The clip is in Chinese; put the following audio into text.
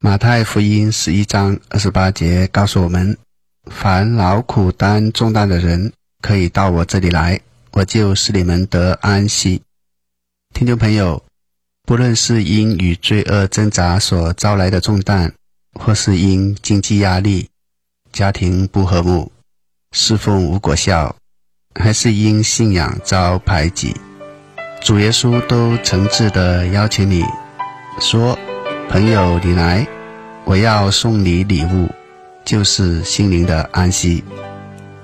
马太福音11章28节告诉我们，凡劳苦担重担的人，可以到我这里来，我就使你们得安息。听众朋友，不论是因与罪恶挣扎所招来的重担，或是因经济压力、家庭不和睦、侍奉无果效，还是因信仰遭排挤，主耶稣都诚挚地邀请你说，朋友你来，我要送你礼物，就是心灵的安息。